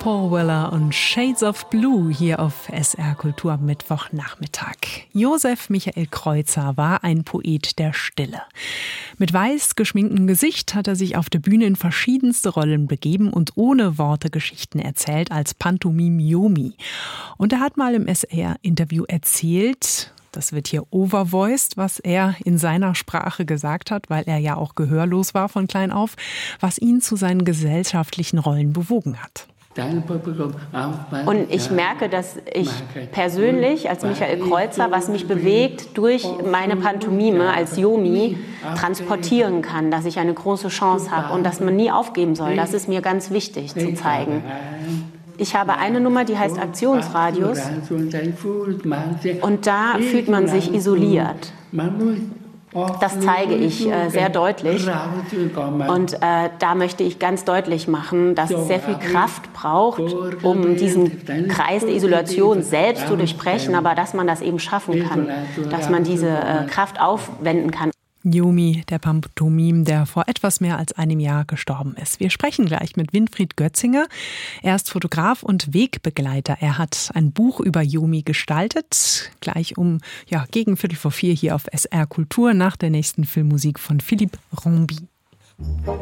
Paul Weller und Shades of Blue hier auf SR Kultur am Mittwochnachmittag. Josef Michael Kreuzer war ein Poet der Stille. Mit weiß geschminktem Gesicht hat er sich auf der Bühne in verschiedenste Rollen begeben und ohne Worte Geschichten erzählt als Pantomime Yomi. Und er hat mal im SR-Interview erzählt, das wird hier overvoiced, was er in seiner Sprache gesagt hat, weil er ja auch gehörlos war von klein auf, was ihn zu seinen gesellschaftlichen Rollen bewogen hat. Und ich merke, dass ich persönlich als Michael Kreuzer, was mich bewegt, durch meine Pantomime als Yomi transportieren kann, dass ich eine große Chance habe und dass man nie aufgeben soll. Das ist mir ganz wichtig zu zeigen. Ich habe eine Nummer, die heißt Aktionsradius, und da fühlt man sich isoliert. Das zeige ich sehr deutlich, und da möchte ich ganz deutlich machen, dass es sehr viel Kraft braucht, um diesen Kreis der Isolation selbst zu durchbrechen, aber dass man das eben schaffen kann, dass man diese Kraft aufwenden kann. Yomi, der Pantomime, der vor etwas mehr als einem Jahr gestorben ist. Wir sprechen gleich mit Winfried Götzinger. Er ist Fotograf und Wegbegleiter. Er hat ein Buch über Yomi gestaltet. Gleich gegen 3:15 hier auf SR Kultur nach der nächsten Filmmusik von Philippe Rombi.